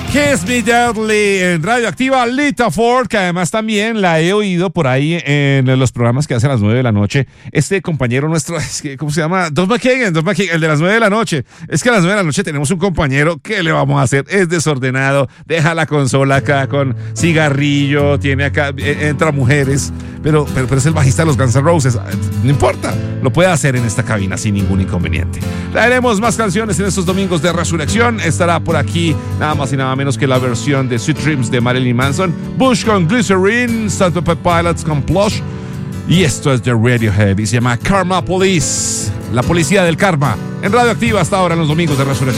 Kiss Me Deadly en Radioactiva. Lita Ford, que además también la he oído por ahí en los programas que hacen a las 9 de la noche. Este compañero nuestro, ¿cómo se llama? Don McKagan, el de las 9 de la noche. Es que a las 9 de la noche tenemos un compañero, ¿qué le vamos a hacer? Es desordenado, deja la consola acá con cigarrillo, tiene acá, entra mujeres, pero es el bajista de los Guns N' Roses. No importa, lo puede hacer en esta cabina sin ningún inconveniente. Traeremos más canciones en estos domingos de resurrección. Estará por aquí nada más y nada menos que la versión de Sweet Dreams de Marilyn Manson, Bush con Glycerine, Sgt. Pepper Pilots con Plush, y esto es de Radiohead y se llama Karma Police, la policía del karma, en Radioactiva hasta ahora en los domingos de resurrección.